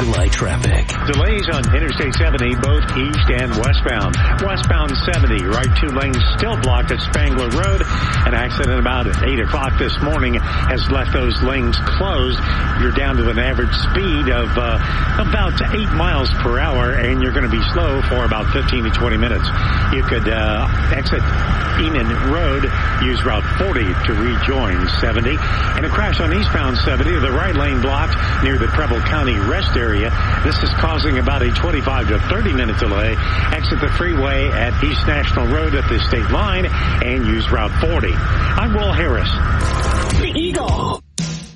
Eagle Eye traffic. Delays on Interstate 70, both east and westbound. Westbound 70, right 2 lanes still blocked at Spangler Road. An accident about 8 o'clock this morning has left those lanes closed. You're down to an average speed of about 8 miles per hour, and you're going to be slow for about 15 to 20 minutes. You could exit Enon Road, use Route 40 to rejoin 70. And a crash on eastbound 70, the right lane blocked near the Preble County Rest area. This is causing about a 25 to 30 minute delay. Exit the freeway at East National Road at the state line and use Route 40. I'm Will Harris. The Eagle.